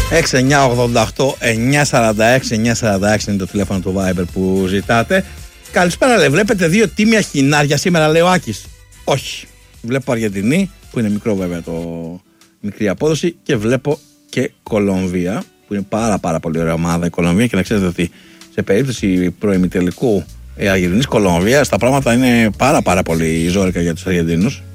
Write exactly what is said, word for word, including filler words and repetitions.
έξι εννιά ογδόντα οκτώ εννιά σαράντα έξι εννιά σαράντα έξι είναι το τηλέφωνο του Viber που ζητάτε. Καλησπέρα, λέει. Βλέπετε δύο τίμια χινάρια σήμερα, λέει ο Άκης. Όχι. Βλέπω Αργεντινή, που είναι μικρό βέβαια το μικρή απόδοση, και βλέπω και Κολομβία, που είναι πάρα πάρα πολύ ωραία ομάδα η Κολομβία. Και να ξέρετε ότι σε περίπτωση προημιτελικού Αργεντινής Κολομβίας τα πράγματα είναι πάρα πάρα πολύ ζόρικα για τους Αργεντινούς.